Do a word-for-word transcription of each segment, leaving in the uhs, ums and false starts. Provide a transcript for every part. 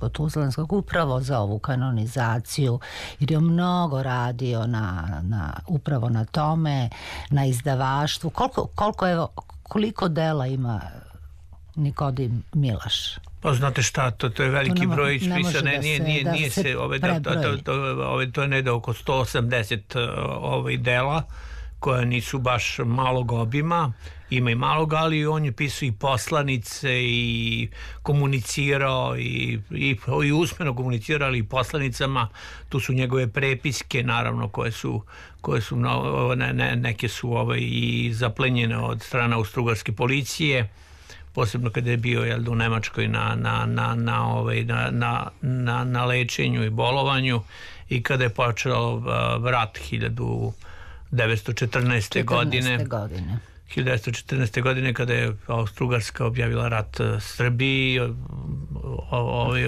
Bačko-Tuzlanskog upravo za ovu kanonizaciju, jer je mnogo radio na, na, upravo na tome, na izdavaštvu. Koliko, koliko evo, koliko dela ima Nikodim Milaš? Pa znate šta, to, to je veliki to ne, broj ispisane, da nije, se, nije, da nije se, ove, da, to, to, to, ove, to je negde oko sto osamdeset ove, dela koja nisu baš malog obima, ima i malog, ali on je pisao i poslanice i komunicirao i, i, i usmeno komunicirao, ali i poslanicama. Tu su njegove prepiske, naravno, koje su, koje su ne, ne, neke su ove, i zaplenjene od strane austrougarske policije, posebno kada je bio jel, u Nemačkoj na, na, na, na, ovaj, na, na, na, na lečenju i bolovanju, i kada je počeo uh, rat hiljadu devetsto četrnaeste. godine. godine. hiljadu devetsto četrnaeste. godine kada je Austrougarska objavila rat Srbiji, ovaj,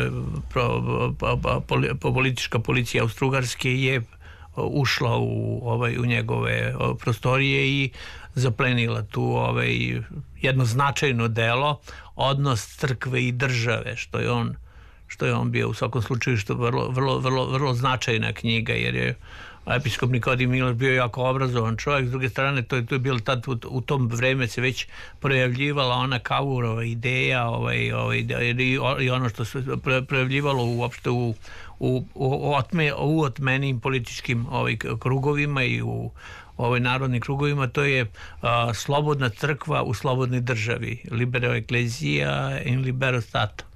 politička policija Austrougarske je ušla u, ovaj, u njegove prostorije i zaplenila tu ovaj, jedno značajno delo, odnos crkve i države, što je on što je on bio u svakom slučaju što vrlo, vrlo, vrlo, vrlo značajna knjiga, jer je episkop Nikodim Milaš bio jako obrazovan čovjek. S druge strane, to je, to je bilo tad, u, u tom vreme se već projavljivala ona Cavourova ideja, ovaj, ovaj, i, i ono što se projavljivalo uopšte u, u, u, otme, u otmenim političkim ovaj, krugovima i u ovaj, narodnim krugovima, to je a, slobodna crkva u slobodnoj državi, libero ecclesia in libero stato.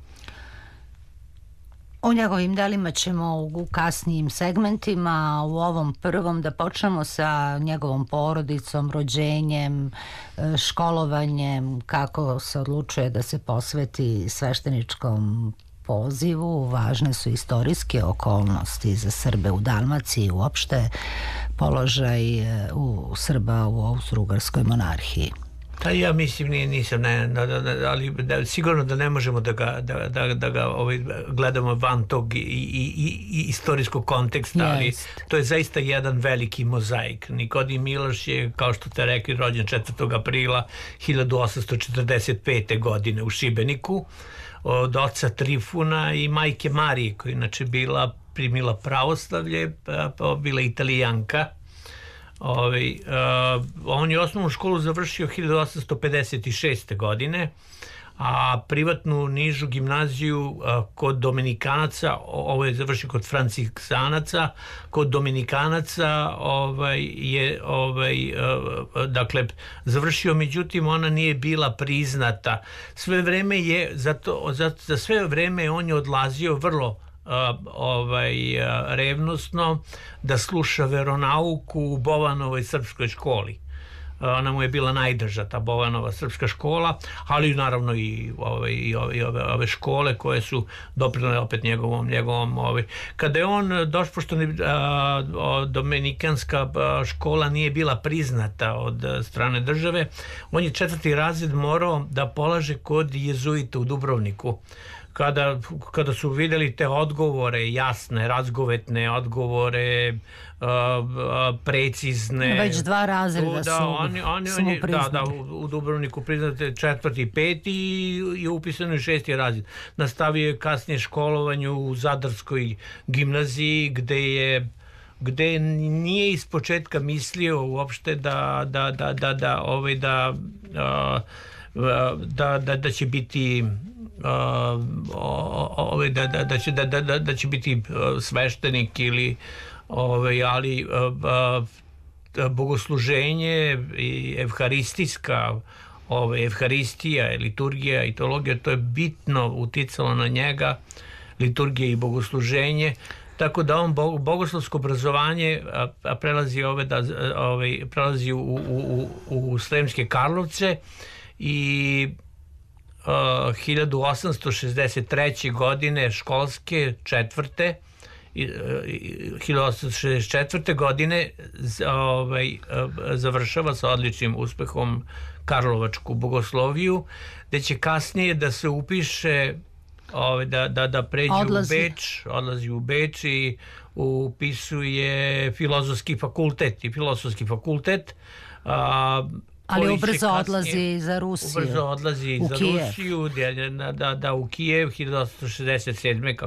O njegovim delima ćemo u kasnijim segmentima, u ovom prvom da počnemo sa njegovom porodicom, rođenjem, školovanjem, kako se odlučuje da se posveti svešteničkom pozivu. Važne su istorijske okolnosti za Srbe u Dalmaciji, uopšte položaj u Srba u Austrougarskoj monarhiji. Da, ja mislim, nisam, ne, ali da, sigurno da ne možemo da ga, da, da, da ga ovaj, gledamo van tog i, i, i istorijskog konteksta, yes. Ali to je zaista jedan veliki mozaik. Nikodim Milaš je, kao što ste rekli, rođen četvrtog aprila hiljadu osamsto četrdeset pete. godine u Šibeniku od oca Trifuna i majke Marije, koja inače bila primila pravoslavlje, pa bila Italijanka. Ovaj, uh, on je osnovnu školu završio hiljadu osamsto pedeset šeste. godine, a privatnu nižu gimnaziju uh, kod Dominikanaca, ovo je završio kod Franciskanaca, kod Dominikanaca ovaj, je ovaj, uh, dakle, završio, međutim ona nije bila priznata. Sve vreme je, zato, za, za sve vreme on je odlazio vrlo Uh, ovaj, uh, revnosno da sluša veronauku u Bovanovoj srpskoj školi. Uh, ona mu je bila najdrža, ta Bovanova srpska škola, ali naravno i, ovaj, i ove, ove škole koje su doprinele opet njegovom, njegovom ovaj. Kada je on došao, pošto uh, dominikanska škola nije bila priznata od strane države, on je četvrti razred morao da polaže kod jezuita u Dubrovniku. Kada, kada su vidjeli te odgovore, jasne, razgovetne odgovore, uh, uh, precizne. Već dva razreda da, su, oni, oni, su mu priznali. Da, da, u, u Dubrovniku priznate četvrti i peti i, i upisano je šesti razred. Nastavio je kasnije školovanje u Zadarskoj gimnaziji, gde je gde nije ispočetka mislio uopšte da da, da, da, da, ovaj, da, da, da, da će biti Uh, ove, da, da, da, će, da, da, da će biti sveštenik ili ove, ali uh, uh, bogosluženje i evharistijska ove, evharistija, liturgija i teologija, to je bitno uticalo na njega, liturgija i bogosluženje, tako da on bogoslovsko obrazovanje a, a prelazi ove da ove, prelazi u, u, u, u Sremske Karlovce i Uh, hiljadu osamsto šezdeset treće. godine školske četvrte uh, hiljadu osamsto šezdeset četvrte. godine ovaj, uh, završava sa odličnim uspehom Karlovačku bogosloviju, gde će kasnije da se upiše ovaj, da, da, da pređe odlazi. u Beč odlazi u Beč i upisuje filozofski fakultet i filozofski fakultet uh, ali ubrzo odlazi za Rusiju. Ubrzo odlazi za Kijev. Rusiju, da, da, da, u Kijev hiljadu osamsto šezdeset sedme.